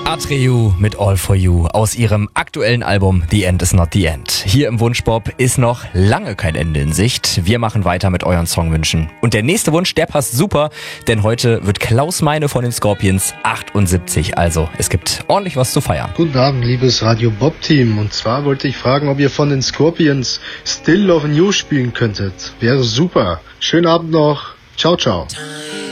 Atreyu mit All For You aus ihrem aktuellen Album The End Is Not The End. Hier im Wunschbob ist noch lange kein Ende in Sicht. Wir machen weiter mit euren Songwünschen. Und der nächste Wunsch, der passt super, denn heute wird Klaus Meine von den Scorpions 78. Also es gibt ordentlich was zu feiern. Guten Abend, liebes Radio Bob Team. Und zwar wollte ich fragen, ob ihr von den Scorpions Still Lovin' You spielen könntet. Wäre super. Schönen Abend noch. Ciao, ciao.